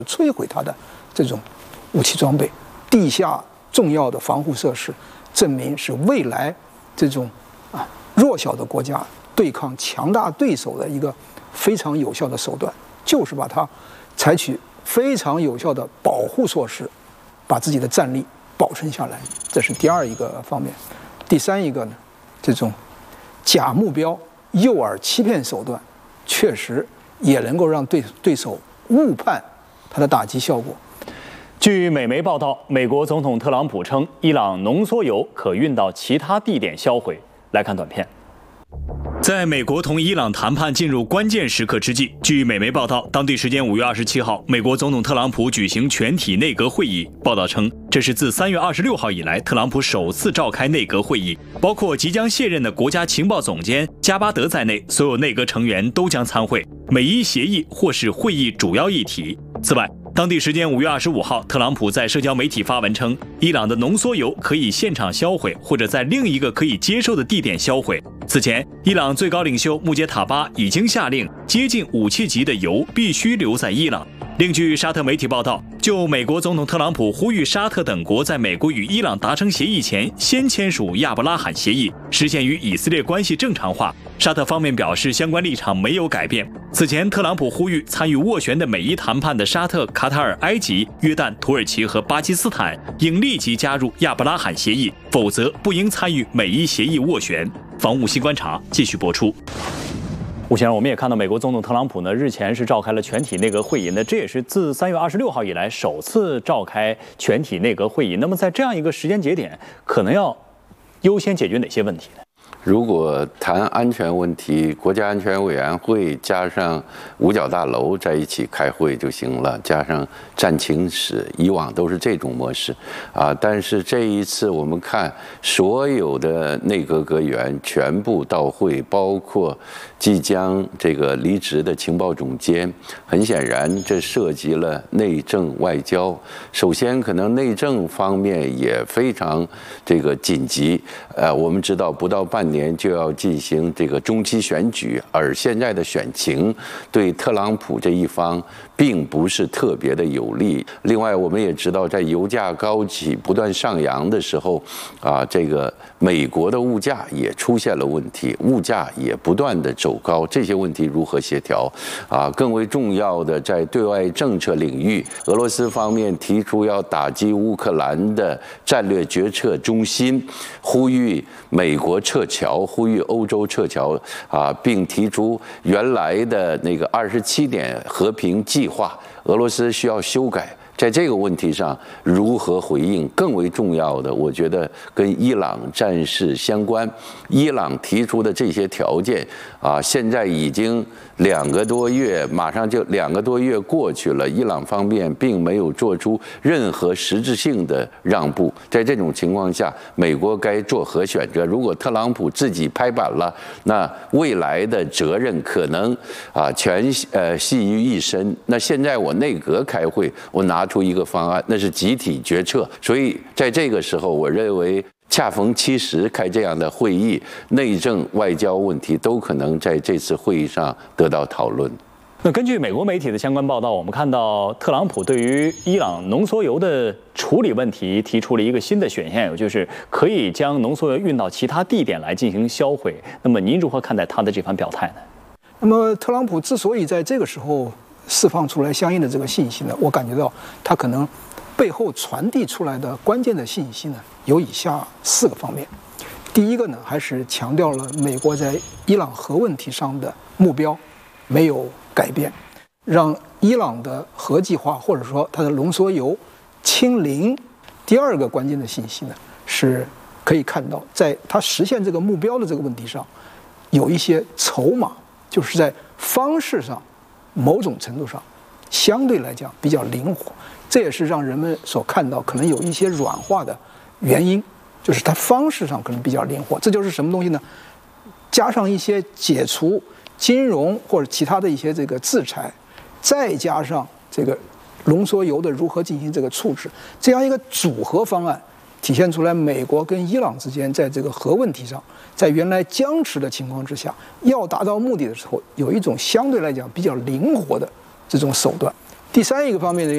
摧毁它的这种武器装备、地下重要的防护设施，证明是未来这种弱小的国家对抗强大对手的一个非常有效的手段，就是把它采取非常有效的保护措施，把自己的战力保存下来。这是第二一个方面。第三一个呢，这种假目标、诱饵欺骗手段，确实也能够让对手误判它的打击效果。 据美媒报道，美国总统特朗普称，伊朗浓缩铀可运到其他地点销毁。来看短片。在美国同伊朗谈判进入关键时刻之际，据美媒报道，当地时间5月27号，美国总统特朗普举行全体内阁会议。报道称，这是自3月26号以来，特朗普首次召开内阁会议，包括即将卸任的国家情报总监加巴德在内，所有内阁成员都将参会。美伊协议或是会议主要议题。此外，当地时间5月25号，特朗普在社交媒体发文称，伊朗的浓缩铀可以现场销毁，或者在另一个可以接受的地点销毁。此前，伊朗最高领袖穆杰塔巴已经下令，接近武器级的铀必须留在伊朗。另据沙特媒体报道，就美国总统特朗普呼吁沙特等国在美国与伊朗达成协议前先签署亚伯拉罕协议，实现与以色列关系正常化，沙特方面表示相关立场没有改变。此前，特朗普呼吁参与斡旋的美伊谈判的沙特、卡塔尔、埃及、约旦、土耳其和巴基斯坦应立即加入亚伯拉罕协议，否则不应参与美伊协议斡旋。防务新观察继续播出。吴先生，我们也看到美国总统特朗普呢，日前是召开了全体内阁会议，那这也是自3月26号以来首次召开全体内阁会议。那么在这样一个时间节点，可能要优先解决哪些问题呢？ 如果谈安全问题，国家安全委员会加上五角大楼在一起开会就行了，加上战情室，以往都是这种模式啊。但是这一次我们看，所有的内阁阁员全部到会，包括即将这个离职的情报总监。很显然，这涉及了内政外交。首先，可能内政方面也非常这个紧急。我们知道不到半年就要进行这个中期选举，而现在的选情对特朗普这一方并不是特别的有利。另外，我们也知道，在油价高企、不断上扬的时候，这个美国的物价也出现了问题，物价也不断的走高，这些问题如何协调？更为重要的，在对外政策领域，俄罗斯方面提出要打击乌克兰的战略决策中心，呼吁美国撤侨，呼吁欧洲撤侨并提出原来的那个27点和平计划，俄罗斯需要修改。在这个问题上如何回应，更为重要的，我觉得跟伊朗战事相关。伊朗提出的这些条件现在已经2个多月，马上就2个多月过去了，伊朗方面并没有做出任何实质性的让步。在这种情况下，美国该做何选择？如果特朗普自己拍板了，那未来的责任可能全系于一身。那现在我内阁开会，我拿出一个方案，那是集体决策。所以在这个时候，我认为恰逢其时开这样的会议，内政外交问题都可能在这次会议上得到讨论。 那根据美国媒体的相关报道，我们看到特朗普对于伊朗浓缩铀的处理问题提出了一个新的选项，也就是可以将浓缩铀运到其他地点来进行销毁。那么您如何看待他的这番表态呢？ 那么特朗普之所以在这个时候释放出来相应的这个信息呢，我感觉到他可能背后传递出来的关键的信息呢，有以下4个方面。第一个呢，还是强调了美国在伊朗核问题上的目标没有改变，让伊朗的核计划或者说它的浓缩铀清零。第二个关键的信息呢，是可以看到在它实现这个目标的这个问题上，有一些筹码，就是在方式上某种程度上相对来讲比较灵活，这也是让人们所看到可能有一些软化的原因，就是它方式上可能比较灵活。这就是什么东西呢？加上一些解除金融或者其他的一些这个制裁，再加上这个浓缩铀的如何进行这个处置，这样一个组合方案，体现出来美国跟伊朗之间在这个核问题上，在原来僵持的情况之下，要达到目的的时候，有一种相对来讲比较灵活的这种手段。第三一个方面呢，